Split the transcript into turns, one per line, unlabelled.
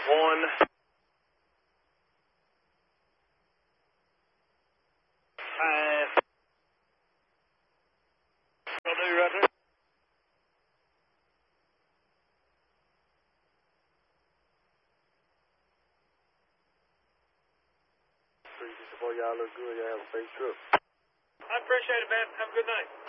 1. 5. Will do right there. Boy, y'all look good. Y'all have a safe trip.
I appreciate it, man. Have a good night.